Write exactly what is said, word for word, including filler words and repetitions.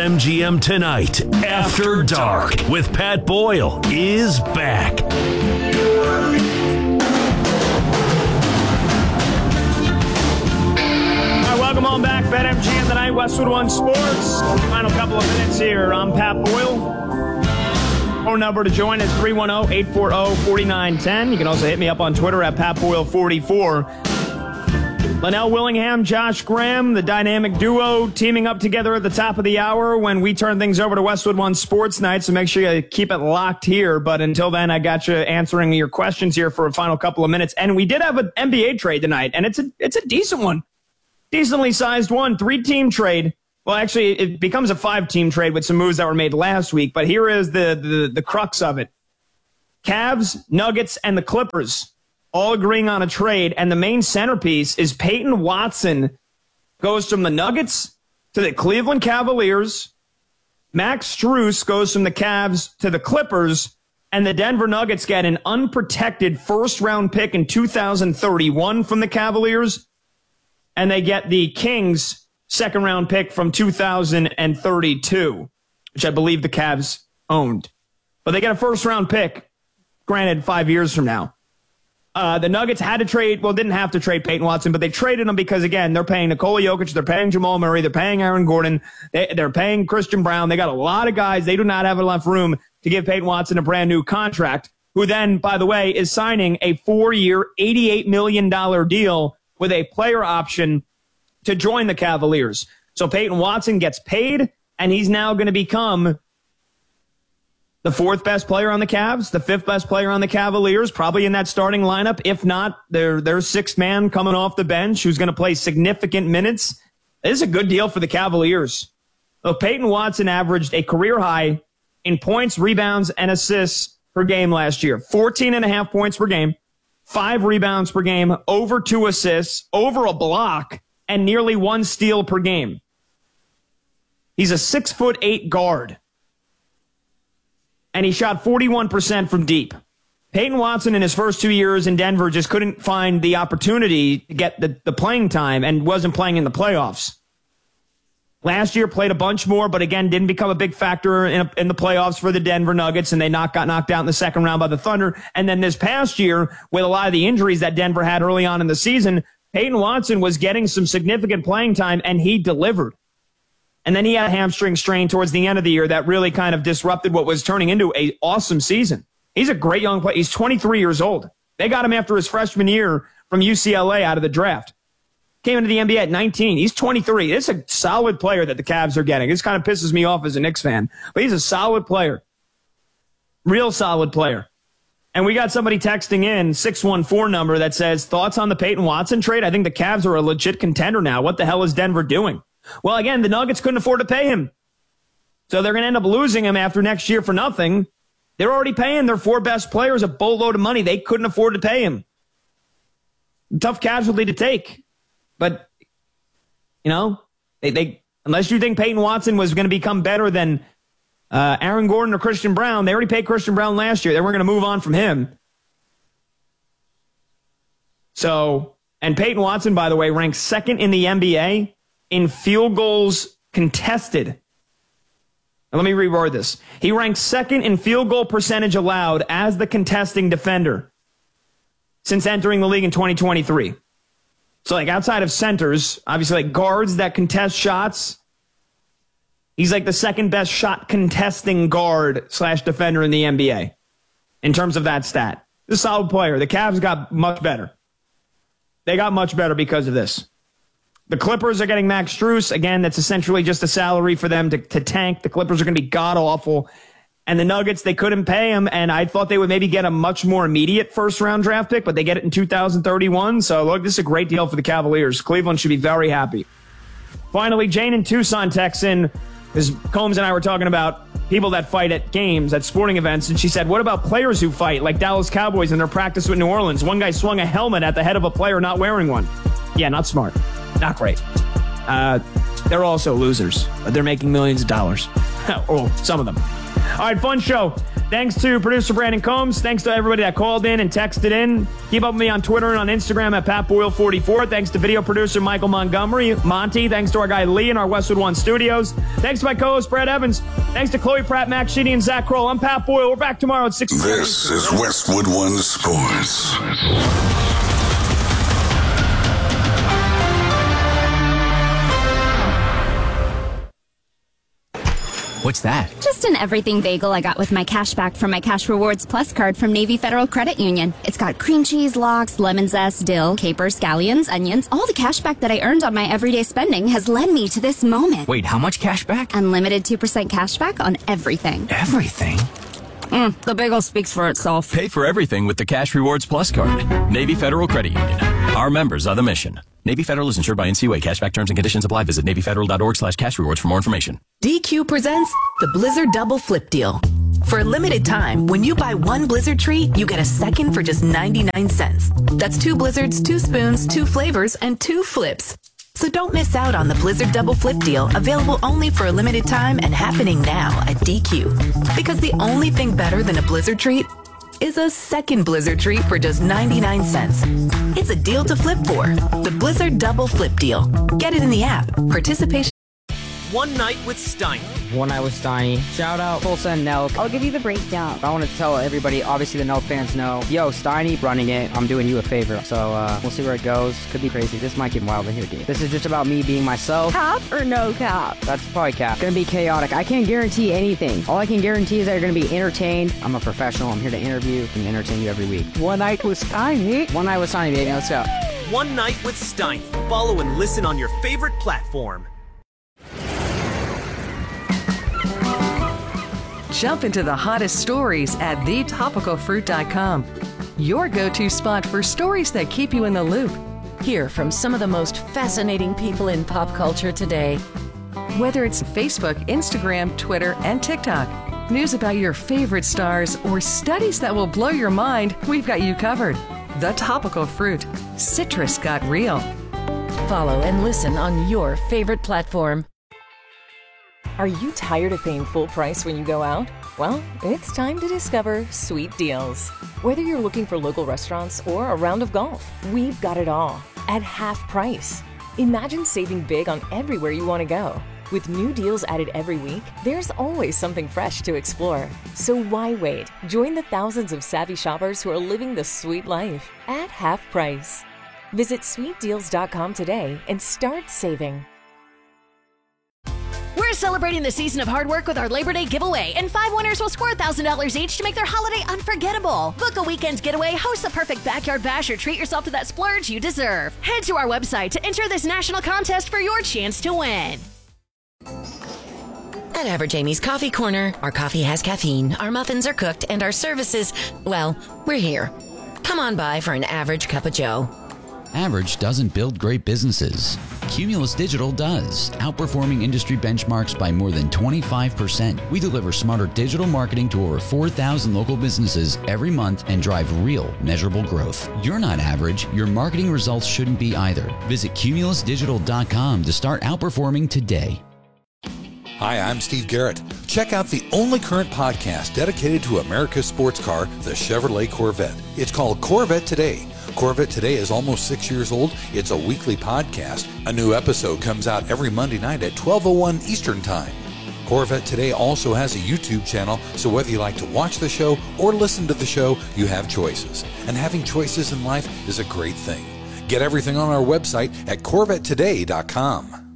BetMGM Tonight, After Dark, with Pat Boyle, is back. Welcome on back, BetMGM Tonight, Westwood One Sports. Final couple of minutes here. I'm Pat Boyle. Phone number to join is three one zero, eight four zero, four nine one zero. You can also hit me up on Twitter at Pat Boyle forty-four. Linnell Willingham, Josh Graham, the dynamic duo teaming up together at the top of the hour when we turn things over to Westwood One Sports Night, so make sure you keep it locked here. But until then, I got you answering your questions here for a final couple of minutes. And we did have an N B A trade tonight, and it's a it's a decent one. Decently sized one, three-team trade. Well, actually, it becomes a five-team trade with some moves that were made last week, but here is the, the, the crux of it. Cavs, Nuggets, and the Clippers all agreeing on a trade, and the main centerpiece is Peyton Watson goes from the Nuggets to the Cleveland Cavaliers. Max Strus goes from the Cavs to the Clippers, and the Denver Nuggets get an unprotected first-round pick in two thousand thirty-one from the Cavaliers, and they get the Kings' second-round pick from two thousand thirty-two, which I believe the Cavs owned. But they get a first-round pick, granted, five years from now. Uh, the Nuggets had to trade, well, didn't have to trade Peyton Watson, but they traded him because, again, they're paying Nikola Jokic, they're paying Jamal Murray, they're paying Aaron Gordon, they, they're paying Christian Brown. They got a lot of guys. They do not have enough room to give Peyton Watson a brand-new contract, who then, by the way, is signing a four-year, eighty-eight million dollars deal with a player option to join the Cavaliers. So Peyton Watson gets paid, and he's now going to become the fourth best player on the Cavs, the fifth best player on the Cavaliers, probably in that starting lineup. If not, their their sixth man coming off the bench who's going to play significant minutes. This is a good deal for the Cavaliers. So Peyton Watson averaged a career high in points, rebounds, and assists per game last year. fourteen and a half points per game. Five rebounds per game, over two assists, over a block, and nearly one steal per game. He's a six foot eight guard. And he shot forty-one percent from deep. Peyton Watson in his first two years in Denver just couldn't find the opportunity to get the, the playing time and wasn't playing in the playoffs. Last year played a bunch more, but again, didn't become a big factor in, a, in the playoffs for the Denver Nuggets, and they knocked, got knocked out in the second round by the Thunder. And then this past year, with a lot of the injuries that Denver had early on in the season, Peyton Watson was getting some significant playing time, and he delivered. And then he had a hamstring strain towards the end of the year that really kind of disrupted what was turning into an awesome season. He's a great young player. He's twenty-three years old. They got him after his freshman year from U C L A out of the draft. Came into the N B A at nineteen. He's twenty-three. It's a solid player that the Cavs are getting. This kind of pisses me off as a Knicks fan, but he's a solid player. Real solid player. And we got somebody texting in, six one four number, that says, thoughts on the Peyton Watson trade? I think the Cavs are a legit contender now. What the hell is Denver doing? Well, again, the Nuggets couldn't afford to pay him. So they're going to end up losing him after next year for nothing. They're already paying their four best players a boatload of money. They couldn't afford to pay him. Tough casualty to take. But, you know, they, they unless you think Peyton Watson was going to become better than uh, Aaron Gordon or Christian Brown, they already paid Christian Brown last year. They weren't going to move on from him. So, and Peyton Watson, by the way, ranks second in the N B A in field goals contested. Now, let me reword this. He ranks second in field goal percentage allowed as the contesting defender since entering the league in twenty twenty-three. So, like, outside of centers, obviously, like, guards that contest shots, he's, like, the second best shot contesting guard slash defender in the N B A in terms of that stat. He's a solid player. The Cavs got much better. They got much better because of this. The Clippers are getting Max Strus. Again, that's essentially just a salary for them to, to tank. The Clippers are going to be god-awful. And the Nuggets, they couldn't pay him, and I thought they would maybe get a much more immediate first-round draft pick, but they get it in two thousand thirty-one. So, look, this is a great deal for the Cavaliers. Cleveland should be very happy. Finally, Jane in Tucson texts in, because Combs and I were talking about people that fight at games, at sporting events, and she said, what about players who fight, like Dallas Cowboys in their practice with New Orleans? One guy swung a helmet at the head of a player not wearing one. Yeah, not smart. Not great. Uh, they're also losers, but they're making millions of dollars. Or some of them. All right, fun show. Thanks to producer Brandon Combs. Thanks to everybody that called in and texted in. Keep up with me on Twitter and on Instagram at Pat Boyle forty-four. Thanks to video producer Michael Montgomery. Monty. Thanks to our guy Lee in our Westwood One studios. Thanks to my co-host Brad Evans. Thanks to Chloe Pratt, Max Sheedy, and Zach Kroll. I'm Pat Boyle. We're back tomorrow at six. This is Westwood One Sports. What's that? Just an everything bagel I got with my cash back from my Cash Rewards Plus card from Navy Federal Credit Union. It's got cream cheese, lox, lemon zest, dill, capers, scallions, onions. All the cash back that I earned on my everyday spending has led me to this moment. Wait, how much cash back? Unlimited two percent cash back on everything. Everything? Mm, the bagel speaks for itself. Pay for everything with the Cash Rewards Plus card. Navy Federal Credit Union. Our members are the mission. Navy Federal is insured by N C U A. Cashback terms and conditions apply. Visit Navy Federal dot org slash cash rewards for more information. D Q presents the Blizzard Double Flip Deal. For a limited time, when you buy one Blizzard treat, you get a second for just ninety-nine cents. That's two Blizzards, two spoons, two flavors, and two flips. So don't miss out on the Blizzard Double Flip Deal, available only for a limited time and happening now at D Q. Because the only thing better than a Blizzard treat is a second Blizzard treat for just ninety-nine cents. It's a deal to flip for. The Blizzard Double Flip Deal. Get it in the app. Participation. One Night with Steiny. One Night with Steiny. Shout out Tulsa and Nelk. I'll give you the breakdown. I want to tell everybody, obviously the Nelk fans know, yo, Steiny running it. I'm doing you a favor. So uh, we'll see where it goes. Could be crazy. This might get wild in here, dude. This is just about me being myself. Cap or no cap? That's probably cap. Gonna be chaotic. I can't guarantee anything. All I can guarantee is that you're gonna be entertained. I'm a professional. I'm here to interview and entertain you every week. One Night with Steiny. One Night with Steiny, baby. Let's go. One Night with Steiny. Follow and listen on your favorite platform. Jump into the hottest stories at the topical fruit dot com. Your go-to spot for stories that keep you in the loop. Hear from some of the most fascinating people in pop culture today. Whether it's Facebook, Instagram, Twitter, and TikTok, news about your favorite stars, or studies that will blow your mind, we've got you covered. The Topical Fruit. Citrus got real. Follow and listen on your favorite platform. Are you tired of paying full price when you go out? Well, it's time to discover Sweet Deals. Whether you're looking for local restaurants or a round of golf, we've got it all at half price. Imagine saving big on everywhere you want to go. With new deals added every week, there's always something fresh to explore. So why wait? Join the thousands of savvy shoppers who are living the sweet life at half price. Visit sweet deals dot com today and start saving. We're celebrating the season of hard work with our Labor Day giveaway, and five winners will score one thousand dollars each to make their holiday unforgettable. Book a weekend getaway, host the perfect backyard bash, or treat yourself to that splurge you deserve. Head to our website to enter this national contest for your chance to win. At Average Amy's Coffee Corner, our coffee has caffeine, our muffins are cooked, and our services, well, we're here. Come on by for an average cup of joe. Average doesn't build great businesses. Cumulus Digital does, outperforming industry benchmarks by more than twenty-five percent. We deliver smarter digital marketing to over four thousand local businesses every month and drive real, measurable growth. You're not average. Your marketing results shouldn't be either. Visit cumulus digital dot com to start outperforming today. Hi, I'm Steve Garrett. Check out the only current podcast dedicated to America's sports car, the Chevrolet Corvette. It's called Corvette Today. Corvette Today is almost six years old. It's a weekly podcast. A new episode comes out every Monday night at twelve oh one Eastern Time. Corvette Today also has a YouTube channel, so whether you like to watch the show or listen to the show, you have choices. And having choices in life is a great thing. Get everything on our website at corvette today dot com.